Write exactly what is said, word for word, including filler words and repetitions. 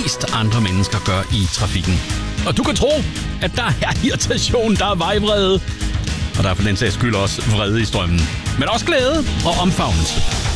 flest andre mennesker gør i trafikken. Og du kan tro, at der er irritation, der er vejvrede, og der er for den sags skyld også vrede i strømmen. Men også glæde og omfavnelse.